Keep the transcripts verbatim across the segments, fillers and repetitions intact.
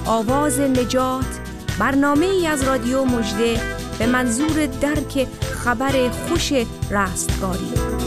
آواز نجات، برنامه ای از رادیو مژده به منظور درک خبر خوش رستگاری.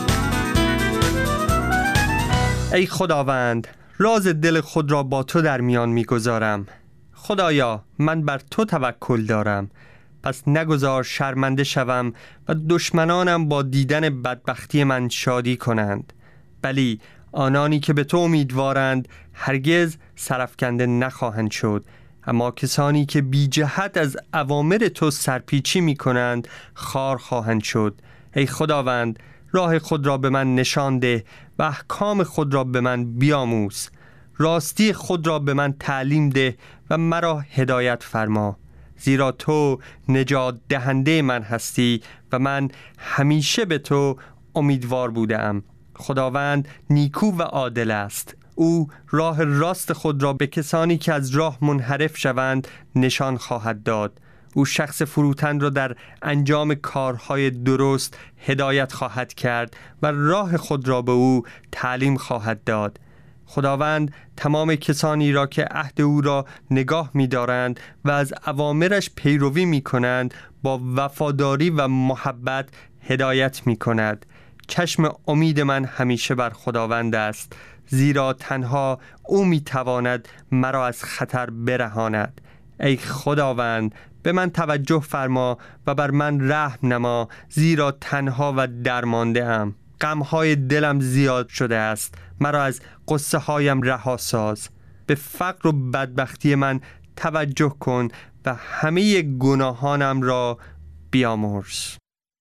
ای خداوند، راز دل خود را با تو در میان میگذارم. خدایا، من بر تو توکل دارم، پس نگذار شرمنده شوم و دشمنانم با دیدن بدبختی من شادی کنند. بلی، آنانی که به تو امیدوارند هرگز سرفکنده نخواهند شد، اما کسانی که بی جهت از اوامر تو سرپیچی می کنند خار خواهند شد. ای خداوند، راه خود را به من نشان ده و احکام خود را به من بیاموز. راستی خود را به من تعلیم ده و مرا هدایت فرما، زیرا تو نجات دهنده من هستی و من همیشه به تو امیدوار بودم. خداوند نیکو و عادل است. او راه راست خود را به کسانی که از راه منحرف شوند نشان خواهد داد. او شخص فروتن را در انجام کارهای درست هدایت خواهد کرد و راه خود را به او تعلیم خواهد داد. خداوند تمام کسانی را که عهد او را نگاه می دارند و از اوامرش پیروی می کنند با وفاداری و محبت هدایت می کند. چشم امید من همیشه بر خداوند است، زیرا تنها او می تواند مرا از خطر برهاند. ای خداوند، به من توجه فرما و بر من رحم نما، زیرا تنها و درمانده ام. غمهای دلم زیاد شده است، مرا از قصه هایم رها ساز. به فقر و بدبختی من توجه کن و همه گناهانم را بیامرز.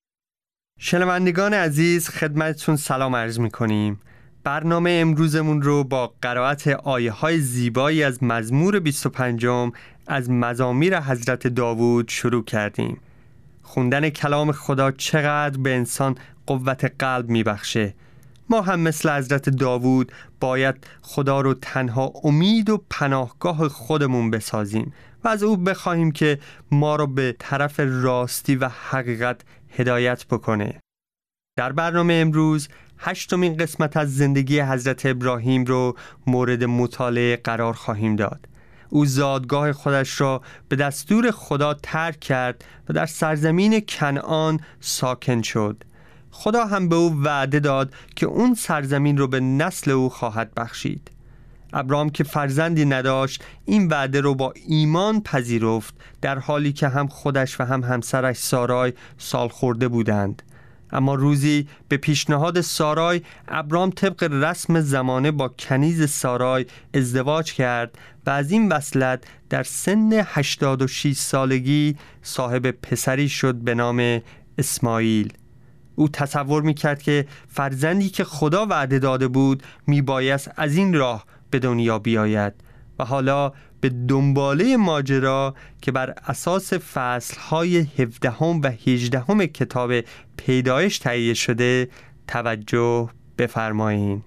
شنوندگان عزیز، خدمتتون سلام عرض می کنیم. برنامه امروزمون رو با قرائت آیه های زیبایی از مزمور بیست و پنجم از مزامیر حضرت داوود شروع کردیم. خوندن کلام خدا چقدر به انسان قوت قلب می بخشه. ما هم مثل حضرت داوود باید خدا رو تنها امید و پناهگاه خودمون بسازیم و از او بخواهیم که ما رو به طرف راستی و حقیقت هدایت بکنه. در برنامه امروز هشتمین قسمت از زندگی حضرت ابراهیم رو مورد مطالعه قرار خواهیم داد. او زادگاه خودش را به دستور خدا ترک کرد و در سرزمین کنعان ساکن شد. خدا هم به او وعده داد که اون سرزمین رو به نسل او خواهد بخشید. ابراهیم که فرزندی نداشت این وعده رو با ایمان پذیرفت، در حالی که هم خودش و هم همسرش سارای سال خورده بودند. اما روزی به پیشنهاد سارای، ابراهیم طبق رسم زمانه با کنیز سارای ازدواج کرد و از این وصلت در سن هشتاد و شش سالگی صاحب پسری شد به نام اسماعیل. او تصور میکرد که فرزندی که خدا وعده داده بود میبایست از این راه به دنیا بیاید و حالا به دنباله ماجرا که بر اساس فصلهای هفدهم و هجدهم کتاب پیدایش تهیه شده توجه بفرمایید.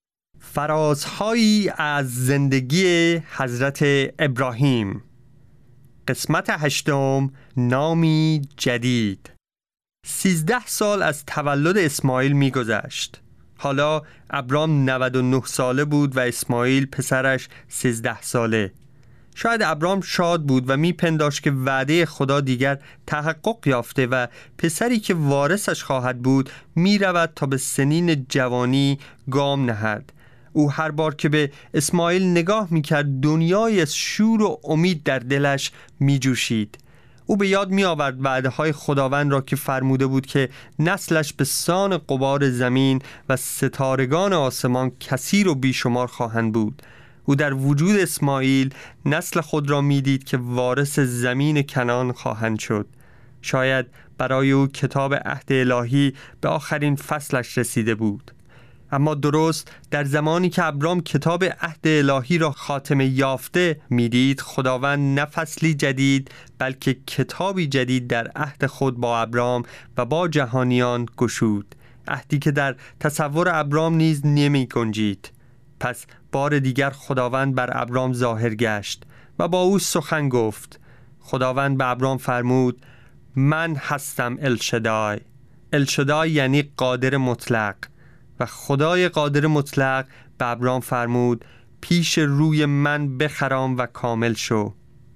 فرازهایی از زندگی حضرت ابراهیم، قسمت هشتم، نامی جدید. سیزده سال از تولد اسماعیل می‌گذشت. حالا ابرام نود و نه ساله بود و اسماعیل پسرش سیزده ساله. شاید ابرام شاد بود و میپنداشت که وعده خدا دیگر تحقق یافته و پسری که وارثش خواهد بود میرود تا به سنین جوانی گام نهد. او هر بار که به اسماعیل نگاه میکرد دنیای از شور و امید در دلش میجوشید. او به یاد می آورد وعده های خداوند را که فرموده بود که نسلش به سان غبار زمین و ستارگان آسمان کثیر و بیشمار خواهند بود. او در وجود اسماعیل نسل خود را می دید که وارث زمین کنعان خواهند شد. شاید برای او کتاب عهد الهی به آخرین فصلش رسیده بود. اما درست در زمانی که ابرام کتاب عهد الهی را خاتمه یافته میدید، خداوند نه فصلی جدید بلکه کتابی جدید در عهد خود با ابرام و با جهانیان گشود، عهدی که در تصور ابرام نیز نمی گنجید. پس بار دیگر خداوند بر ابرام ظاهر گشت و با او سخن گفت. خداوند به ابرام فرمود: من هستم الشدای. الشدای یعنی قادر مطلق. و خدای قادر مطلق به ابرام فرمود: پیش روی من بخرام و کامل شو.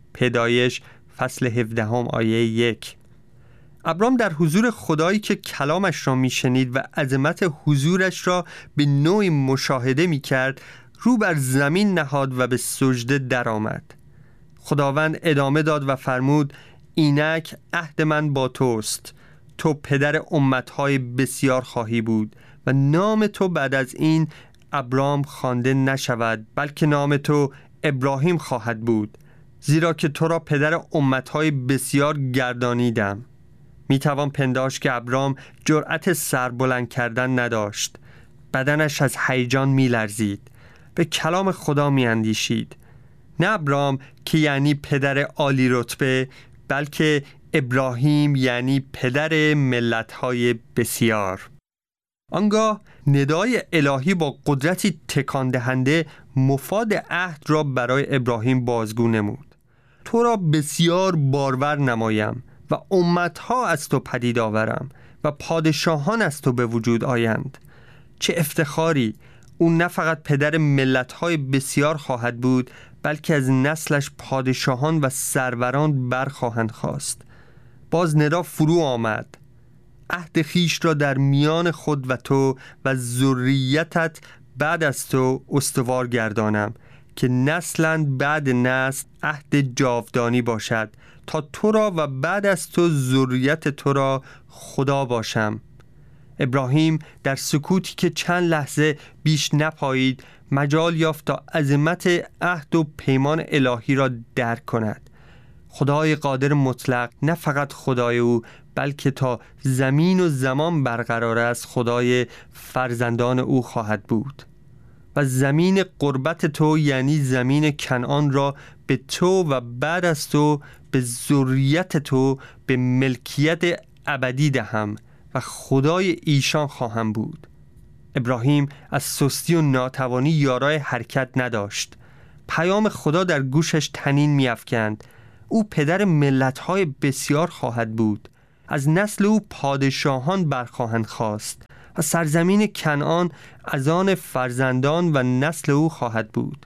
پیدایش فصل هفدهم آیه یک. ابرام در حضور خدایی که کلامش را میشنید و عظمت حضورش را به نوعی مشاهده میکرد رو بر زمین نهاد و به سجده درآمد. خداوند ادامه داد و فرمود: اینک عهد من با توست، تو پدر امتهای بسیار خواهی بود و نام تو بعد از این ابرام خوانده نشود، بلکه نام تو ابراهیم خواهد بود، زیرا که تو را پدر امتهای بسیار گردانیدم. می توان پنداشت که ابرام جرأت سربلند کردن نداشت. بدنش از هیجان می لرزید. به کلام خدا می اندیشید. نه ابرام که یعنی پدر عالی رتبه، بلکه ابراهیم یعنی پدر ملت‌های بسیار. آنگاه ندای الهی با قدرتی تکان دهنده مفاد عهد را برای ابراهیم بازگو نمود. تو را بسیار بارور نمایم و امتها از تو پدید آورم و پادشاهان از تو به وجود آیند. چه افتخاری! او نه فقط پدر ملت‌های بسیار خواهد بود، بلکه از نسلش پادشاهان و سروران برخواهند خاست. باز ندا فرو آمد: عهد خیش را در میان خود و تو و ذریتت بعد از تو استوار گردانم، که نسلاً بعد نسل عهد جاودانی باشد، تا تو را و بعد از تو ذریت تو را خدا باشم. ابراهیم در سکوتی که چند لحظه بیش نپایید مجال یافت تا عظمت عهد و پیمان الهی را درک کند. خدای قادر مطلق نه فقط خدای او، بلکه تا زمین و زمان برقرار است خدای فرزندان او خواهد بود. و زمین قربت تو یعنی زمین کنعان را به تو و بعد از تو به ذریت تو به ملکیت ابدی دهم و خدای ایشان خواهم بود. ابراهیم از سستی و ناتوانی یارای حرکت نداشت. پیام خدا در گوشش طنین می‌افکند: او پدر ملت‌های بسیار خواهد بود، از نسل او پادشاهان برخواهند خاست و سرزمین کنعان از آن فرزندان و نسل او خواهد بود.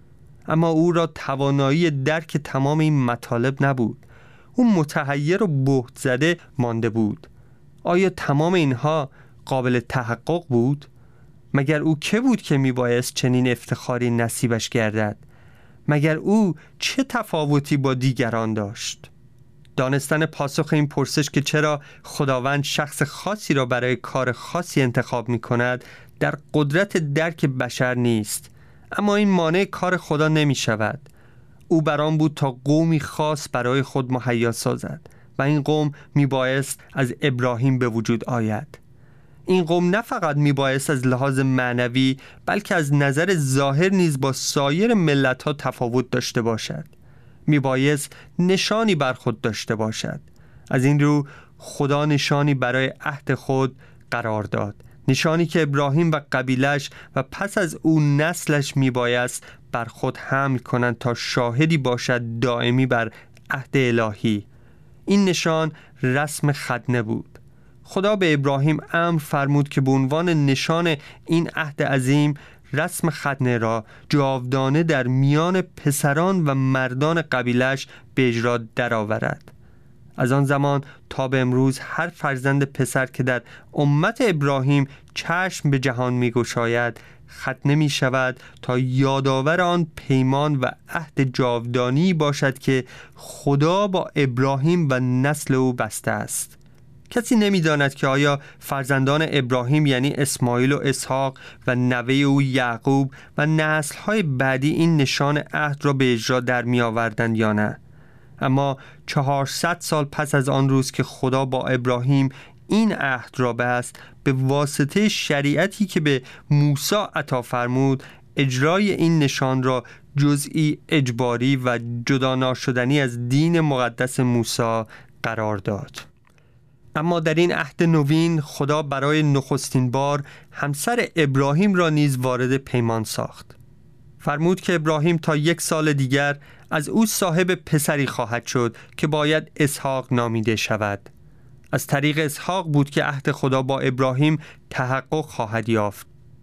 اما او را توانایی درک تمام این مطالب نبود. او متحیر و بهت زده مانده بود. آیا تمام اینها قابل تحقق بود؟ مگر او که بود که میبایست چنین افتخاری نصیبش گردد؟ مگر او چه تفاوتی با دیگران داشت؟ دانستن پاسخ این پرسش که چرا خداوند شخص خاصی را برای کار خاصی انتخاب می کند در قدرت درک بشر نیست، اما این مانع کار خدا نمی شود. او بران بود تا قومی خاص برای خود مهیا سازد و این قوم می بایست از ابراهیم به وجود آید. این قوم نه فقط می بایست از لحاظ معنوی بلکه از نظر ظاهر نیز با سایر ملت ها تفاوت داشته باشد. می بایست نشانی بر خود داشته باشد. از این رو خدا نشانی برای عهد خود قرار داد، نشانی که ابراهیم و قبیلش و پس از او نسلش می بایست بر خود حمل کنند تا شاهدی باشد دائمی بر عهد الهی. این نشان رسم ختنه بود. خدا به ابراهیم امر فرمود که به عنوان نشان این عهد عظیم رسم ختنه را جاودانه در میان پسران و مردان قبیلش به اجرا درآورد. از آن زمان تا به امروز هر فرزند پسر که در امت ابراهیم چشم به جهان می گشاید ختنه می شود تا یادآور آن پیمان و عهد جاودانی باشد که خدا با ابراهیم و نسل او بسته است. کسی نمی داند که آیا فرزندان ابراهیم یعنی اسماعیل و اسحاق و نوه او یعقوب و نسل‌های بعدی این نشان عهد را به اجرا در می آوردند یا نه. اما چهارصد سال پس از آن روز که خدا با ابراهیم این عهد را بست، به واسطه شریعتی که به موسی عطا فرمود، اجرای این نشان را جزئی اجباری و جدا ناشدنی از دین مقدس موسی قرار داد. اما در این عهد نوین خدا برای نخستین بار همسر ابراهیم را نیز وارد پیمان ساخت. فرمود که ابراهیم تا یک سال دیگر از او صاحب پسری خواهد شد که باید اسحاق نامیده شود. از طریق اسحاق بود که عهد خدا با ابراهیم تحقق خواهد یافت.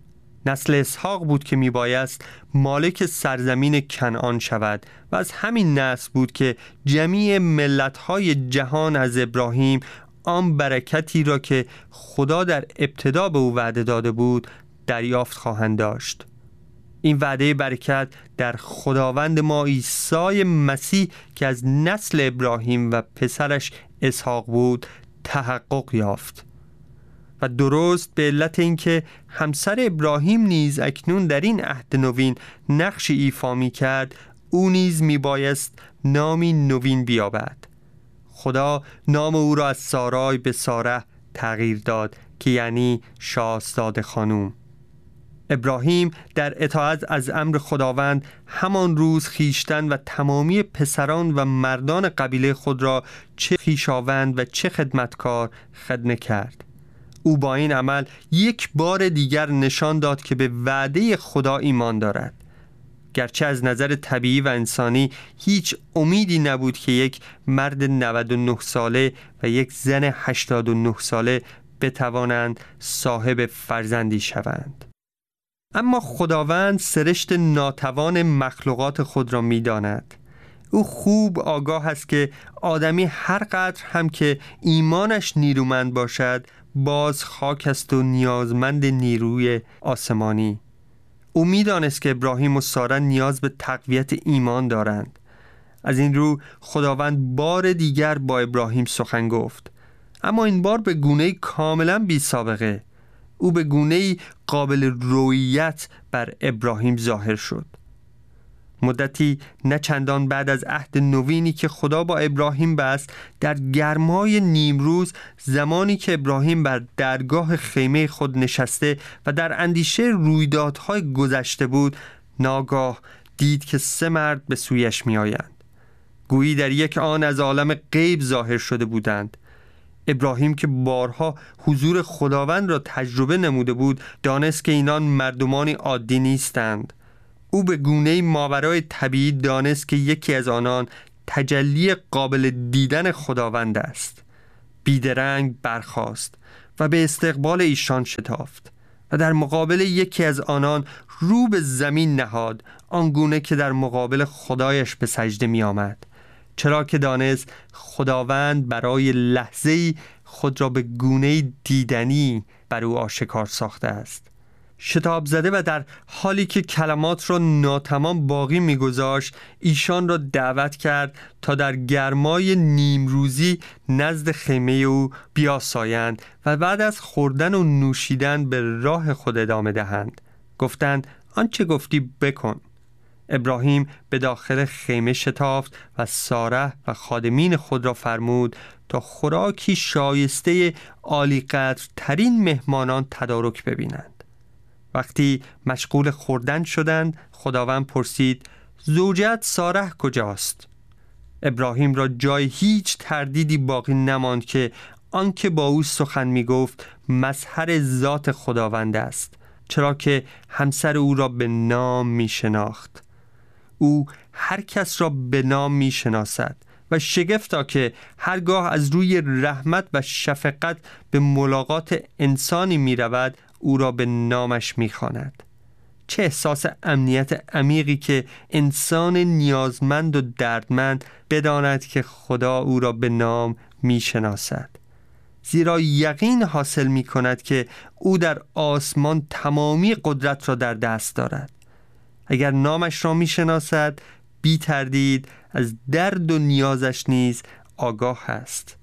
نسل اسحاق بود که میبایست مالک سرزمین کنعان شود و از همین نسل بود که جمیع ملت‌های جهان از ابراهیم آن برکتی را که خدا در ابتدا به او وعده داده بود دریافت خواهند داشت. این وعده برکت در خداوند ما عیسی مسیح که از نسل ابراهیم و پسرش اسحاق بود تحقق یافت. و درست به علت اینکه همسر ابراهیم نیز اکنون در این عهد نوین نقشی ایفا می کرد، او نیز می بایست نامی نوین بیابد. خدا نام او را از سارای به ساره تغییر داد که یعنی شاهزاده خانوم. ابراهیم در اطاعت از امر خداوند همان روز خیشتن و تمامی پسران و مردان قبیله خود را چه خویشاوند و چه خدمتکار خدمت کرد. او با این عمل یک بار دیگر نشان داد که به وعده خدا ایمان دارد. گرچه از نظر طبیعی و انسانی هیچ امیدی نبود که یک مرد نود و نه ساله و یک زن هشتاد و نه ساله بتوانند صاحب فرزندی شوند. اما خداوند سرشت ناتوان مخلوقات خود را می داند. او خوب آگاه است که آدمی هر قدر هم که ایمانش نیرومند باشد باز خاک است و نیازمند نیروی آسمانی. او می دانست که ابراهیم و ساره نیاز به تقویت ایمان دارند. از این رو خداوند بار دیگر با ابراهیم سخن گفت، اما این بار به گونه‌ای کاملا بی سابقه. او به گونه‌ای قابل رویت بر ابراهیم ظاهر شد. مدتی نه چندان بعد از عهد نوینی که خدا با ابراهیم بست، در گرمای نیمروز، زمانی که ابراهیم بر درگاه خیمه خود نشسته و در اندیشه رویدادهای گذشته بود، ناگاه دید که سه مرد به سویش می آیند. گویی در یک آن از عالم غیب ظاهر شده بودند. ابراهیم که بارها حضور خداوند را تجربه نموده بود، دانست که اینان مردمانی عادی نیستند. او به گونه‌ای ماورای طبیعی دانست که یکی از آنان تجلی قابل دیدن خداوند است. بیدرنگ برخاست و به استقبال ایشان شتافت و در مقابل یکی از آنان رو به زمین نهاد، آنگونه که در مقابل خدایش به سجده می آمد، چرا که دانست خداوند برای لحظه‌ای خود را به گونه‌ای دیدنی بر او آشکار ساخته است. شتاب زده و در حالی که کلمات را ناتمام باقی می‌گذاشت، ایشان را دعوت کرد تا در گرمای نیمروزی نزد خیمه او بیاسایند و بعد از خوردن و نوشیدن به راه خود ادامه دهند. گفتند آنچه گفتی بکن. ابراهیم به داخل خیمه شتافت و ساره و خادمین خود را فرمود تا خوراکی شایسته عالی قدر ترین مهمانان تدارک ببینند. وقتی مشغول خوردن شدند، خداوند پرسید زوجت ساره کجاست؟ ابراهیم را جای هیچ تردیدی باقی نماند که آنکه با او سخن می گفت مظهر ذات خداوند است، چرا که همسر او را به نام می شناخت. او هر کس را به نام می شناسد و شگفتا که هرگاه از روی رحمت و شفقت به ملاقات انسانی می رود او را به نامش می خواند. چه احساس امنیت عمیقی که انسان نیازمند و دردمند بداند که خدا او را به نام می شناسد، زیرا یقین حاصل می کند که او در آسمان تمامی قدرت را در دست دارد. اگر نامش را می شناسد، بی تردید از درد و نیازش نیز آگاه است.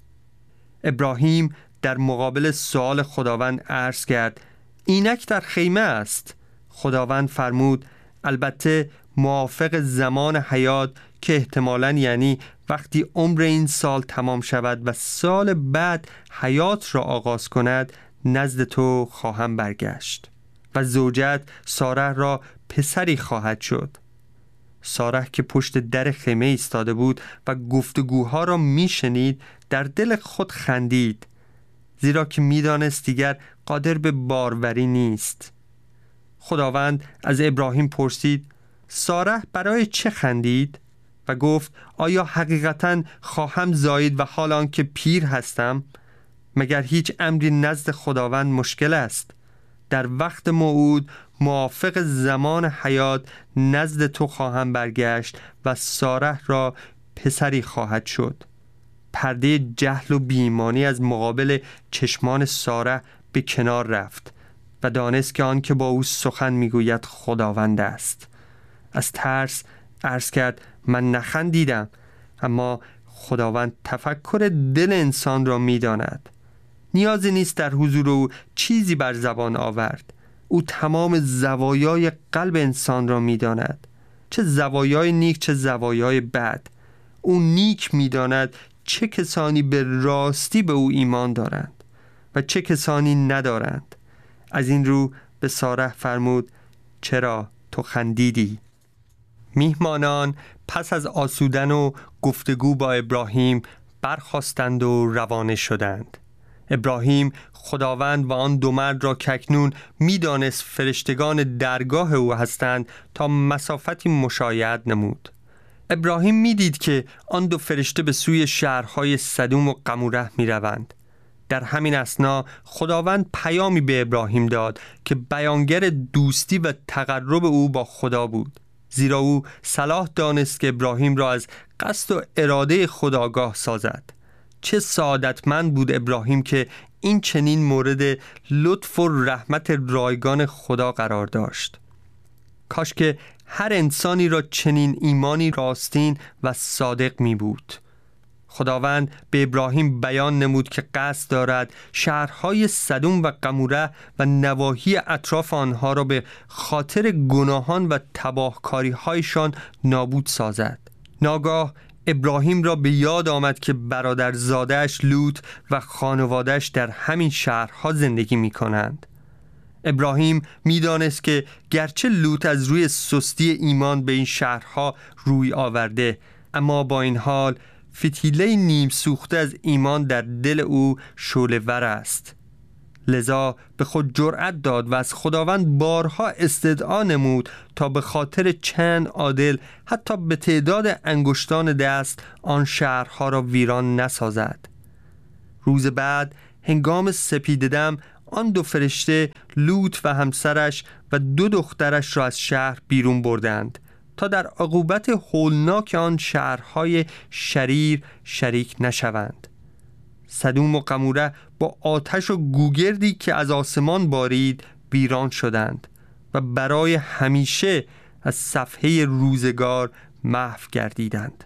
ابراهیم در مقابل سؤال خداوند عرض کرد اینک در خیمه است. خداوند فرمود البته موافق زمان حیات که احتمالاً یعنی وقتی عمر این سال تمام شود و سال بعد حیات را آغاز کند، نزد تو خواهم برگشت و زوجت ساره را پسری خواهد شد. ساره که پشت در خیمه ایستاده بود و گفتگوها را میشنید، در دل خود خندید، زیرا که میدانست دیگر قادر به باروری نیست. خداوند از ابراهیم پرسید ساره برای چه خندید؟ و گفت آیا حقیقتاً خواهم زایید و حال آنکه پیر هستم؟ مگر هیچ امری نزد خداوند مشکل است؟ در وقت موعود موافق زمان حیات نزد تو خواهم برگشت و ساره را پسری خواهد شد. پرده جهل و بی‌ایمانی از مقابل چشمان ساره به کنار رفت و دانست که آن که با او سخن میگوید خداوند است. از ترس عرض کرد من نخندیدم، اما خداوند تفکر دل انسان را میداند. نیازی نیست در حضور او چیزی بر زبان آورد. او تمام زوایای قلب انسان را میداند، چه زوایای نیک چه زوایای بد. او نیک میداند چه کسانی به راستی به او ایمان دارند و چه کسانی ندارند. از این رو به ساره فرمود چرا تو خندیدی؟ میهمانان پس از آسودن و گفتگو با ابراهیم برخاستند و روانه شدند. ابراهیم خداوند و آن دو مرد را که اکنون میدانست فرشتگان درگاه او هستند تا مسافتی مشایعت نمود. ابراهیم میدید که آن دو فرشته به سوی شهرهای سدوم و قموره می روند. در همین اثنا خداوند پیامی به ابراهیم داد که بیانگر دوستی و تقرب او با خدا بود، زیرا او صلاح دانست که ابراهیم را از قصد و اراده خدا آگاه سازد. چه سعادتمند بود ابراهیم که این چنین مورد لطف و رحمت رایگان خدا قرار داشت. کاش که هر انسانی را چنین ایمانی راستین و صادق می بود. خداوند به ابراهیم بیان نمود که قصد دارد شهرهای سدوم و قموره و نواحی اطراف آنها را به خاطر گناهان و تباهکاری هایشان نابود سازد. ناگاه ابراهیم را به یاد آمد که برادرزاده‌اش لوط و خانواده‌اش در همین شهرها زندگی می کنند. ابراهیم می دانست که گرچه لوط از روی سستی ایمان به این شهرها روی آورده، اما با این حال فتیله نیم سوخته از ایمان در دل او شعله‌ور است. لذا به خود جرأت داد و از خداوند بارها استدعا نمود تا به خاطر چند عادل حتی به تعداد انگشتان دست آن شهرها را ویران نسازد. روز بعد هنگام سپیددم آن دو فرشته لوط و همسرش و دو دخترش را از شهر بیرون بردند تا در عقوبت هولناک آن شهرهای شریر شریک نشوند. سدوم و قموره با آتش و گوگردی که از آسمان بارید ویران شدند و برای همیشه از صفحه روزگار محو گردیدند.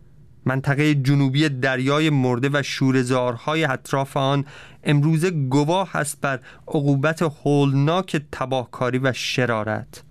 منطقه جنوبی دریای مرده و شوره‌زارهای اطراف آن امروزه گواه است بر عقوبت هولناک تباهکاری و شرارت.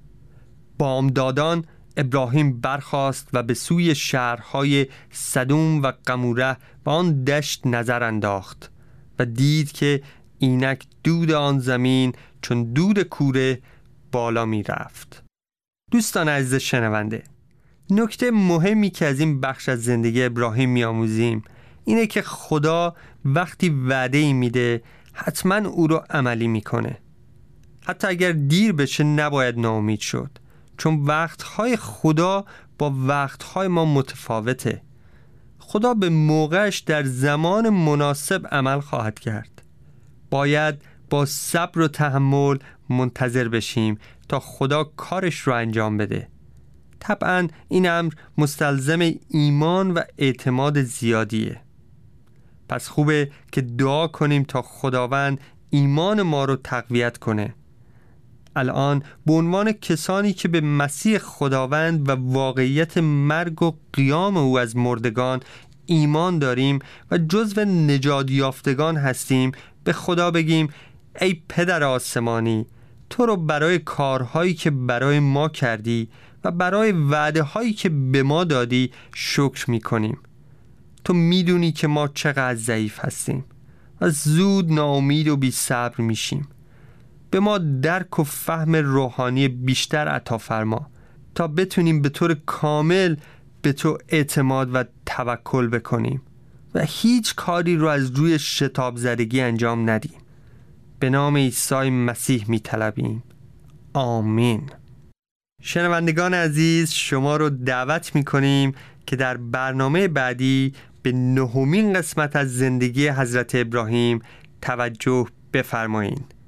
بامدادان ابراهیم برخاست و به سوی شهرهای سدوم و قموره و آن دشت نظر انداخت و دید که اینک دود آن زمین چون دود کوره بالا می رفت. دوستان عزیز شنونده، نکته مهمی که از این بخش از زندگی ابراهیم می آموزیم اینه که خدا وقتی وعده‌ای میده حتما او رو عملی میکنه. حتی اگر دیر بشه نباید ناامید شد، چون وقتهای خدا با وقتهای ما متفاوته. خدا به موقعش در زمان مناسب عمل خواهد کرد. باید با صبر و تحمل منتظر بشیم تا خدا کارش رو انجام بده. طبعا این امر مستلزم ایمان و اعتماد زیادیه. پس خوبه که دعا کنیم تا خداوند ایمان ما رو تقویت کنه. الان به عنوان کسانی که به مسیح خداوند و واقعیت مرگ و قیام او از مردگان ایمان داریم و جزو نجات یافتگان هستیم، به خدا بگیم ای پدر آسمانی، تو رو برای کارهایی که برای ما کردی و برای وعده هایی که به ما دادی شکر می کنیم. تو میدونی که ما چقدر ضعیف هستیم و زود ناامید و بی صبر میشیم. به ما درک و فهم روحانی بیشتر عطا فرما تا بتونیم به طور کامل به تو اعتماد و توکل بکنیم و هیچ کاری رو از روی شتاب زدگی انجام ندیم. به نام عیسی مسیح میطلبیم. آمین. شنوندگان عزیز، شما رو دعوت میکنیم که در برنامه بعدی به نهمین قسمت از زندگی حضرت ابراهیم توجه بفرمایید.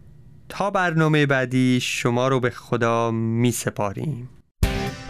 تا برنامه بعدی شما رو به خدا می سپاریم.